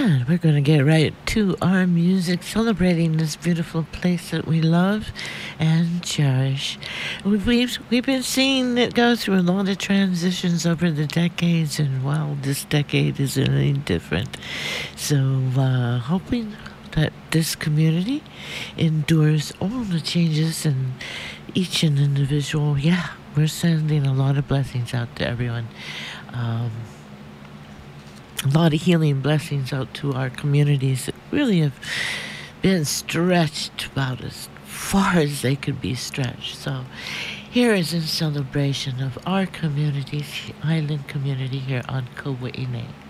And we're going to get right to our music, celebrating this beautiful place that we love and cherish. We've been seeing it go through a lot of transitions over the decades, and wow, this decade is any different. So, hoping that this community endures all the changes and each an individual. Yeah, we're sending a lot of blessings out to everyone. A lot of healing blessings out to our communities that really have been stretched about as far as they could be stretched. So here is in celebration of our community, island community here on Kauai.